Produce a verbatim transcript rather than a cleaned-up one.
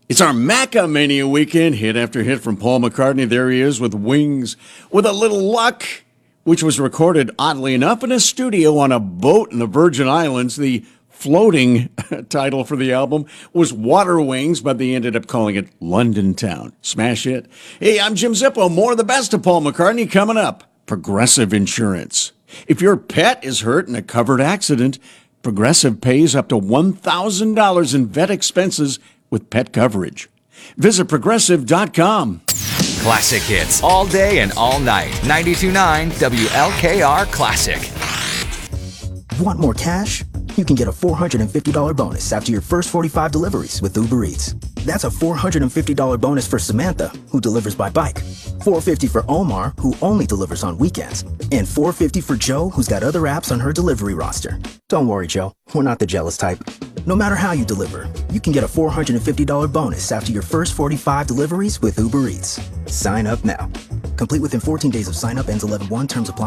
It's our Macamania weekend, hit after hit from Paul McCartney. There he is with Wings, with a little luck, which was recorded, oddly enough, in a studio on a boat in the Virgin Islands. The floating title for the album was Water Wings, but they ended up calling it London Town. Smash hit. Hey, I'm Jim Zippo. More of the best of Paul McCartney coming up. Progressive Insurance. If your pet is hurt in a covered accident, Progressive pays up to one thousand dollars in vet expenses with pet coverage. Visit progressive dot com. Classic hits all day and all night. ninety-two point nine W L K R Classic. Want more cash? You can get a four hundred fifty dollars bonus after your first forty-five deliveries with Uber Eats. That's a four hundred fifty dollars bonus for Samantha, who delivers by bike. four hundred fifty dollars for Omar, who only delivers on weekends. And four hundred fifty dollars for Joe, who's got other apps on her delivery roster. Don't worry, Joe. We're not the jealous type. No matter how you deliver, you can get a four hundred fifty dollars bonus after your first forty-five deliveries with Uber Eats. Sign up now. Complete within fourteen days of sign up, ends eleven one, terms apply.